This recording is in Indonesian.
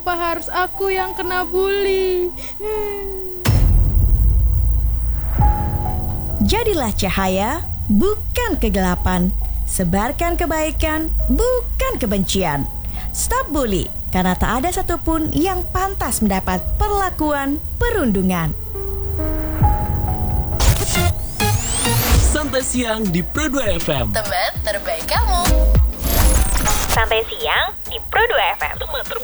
Apa harus aku yang kena bully? Jadilah cahaya, bukan kegelapan. Sebarkan kebaikan, bukan kebencian. Stop bully, karena tak ada satupun yang pantas mendapat perlakuan perundungan. Santai Siang di Pro 2 FM. Teman terbaik kamu. Santai Siang di Pro 2 FM. Teman terbaik.